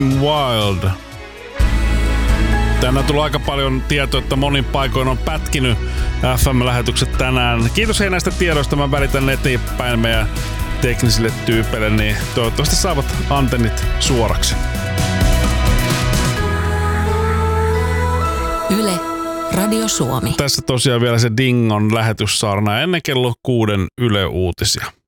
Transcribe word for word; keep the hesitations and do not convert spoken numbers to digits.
Wild. Tänään on tullut aika paljon tietoa, että monin paikoin on pätkinyt F M-lähetykset tänään. Kiitos hei näistä tiedoista. Mä välitän eteenpäin meidän teknisille tyypeille, niin toivottavasti saavat antennit suoraksi. Yle, Radio Suomi. Tässä tosiaan vielä se Dingon lähetyssaarna ennen kello kuuden Yle Uutisia.